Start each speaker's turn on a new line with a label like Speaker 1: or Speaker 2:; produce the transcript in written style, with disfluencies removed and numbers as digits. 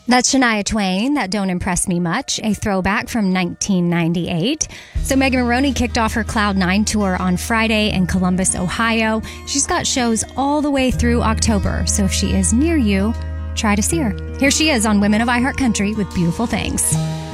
Speaker 1: That's Shania Twain, That Don't Impress Me Much, a throwback from 1998. So Megan Moroney kicked off her Cloud 9 tour on Friday in Columbus, Ohio. She's got shows all the way through October, so if she is near you, try to see her. Here she is on Women of iHeart Country with Beautiful Things.